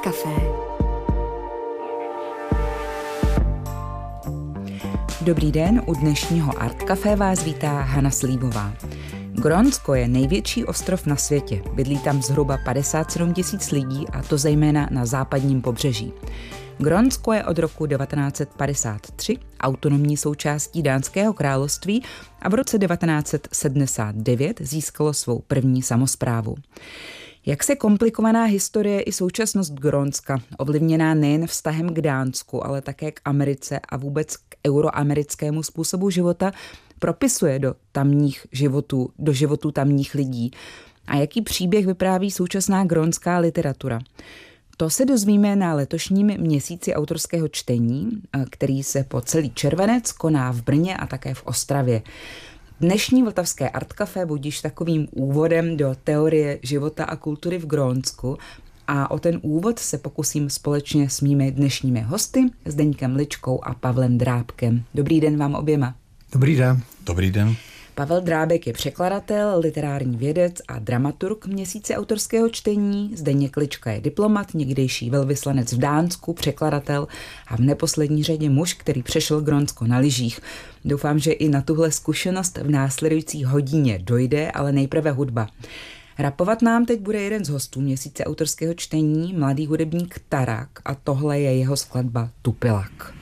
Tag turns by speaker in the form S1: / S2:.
S1: Café.
S2: Dobrý den, u dnešního Art Café vás vítá Hana Slíbová. Grónsko je největší ostrov na světě. Bydlí tam zhruba 57 000 lidí, a to zejména na západním pobřeží. Grónsko je od roku 1953 autonomní součástí Dánského království a v roce 1979 získalo svou první samosprávu. Jak se komplikovaná historie i současnost Grónska, ovlivněná nejen vztahem k Dánsku, ale také k Americe a vůbec k euroamerickému způsobu života, propisuje do životů tamních lidí? A jaký příběh vypráví současná grónská literatura? To se dozvíme na letošním měsíci autorského čtení, který se po celý červenec koná v Brně a také v Ostravě. Dnešní vltavské Art Café budíš takovým úvodem do teorie života a kultury v Grónsku a o ten úvod se pokusím společně s mými dnešními hosty, Zdeňkem Ličkou a Pavlem Drábkem. Dobrý den vám oběma.
S3: Dobrý den.
S4: Dobrý den.
S2: Pavel Drábek je překladatel, literární vědec a dramaturg měsíce autorského čtení. Zdeněk Lička je diplomat, někdejší velvyslanec v Dánsku, překladatel a v neposlední řadě muž, který přešel Grónsko na lyžích. Doufám, že i na tuhle zkušenost v následující hodině dojde, ale nejprve hudba. Rapovat nám teď bude jeden z hostů měsíce autorského čtení, mladý hudebník Tarak, a tohle je jeho skladba Tupilak.